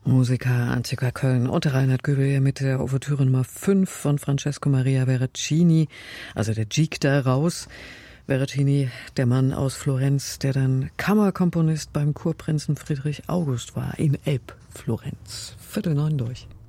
Musiker Antica Köln und Reinhard Göbel mit der Ouvertüre Nummer 5 von Francesco Maria Veracini, also der Gigda raus. Veracini, der Mann aus Florenz, der dann Kammerkomponist beim Kurprinzen Friedrich August war in Elbflorenz. 8:45 durch.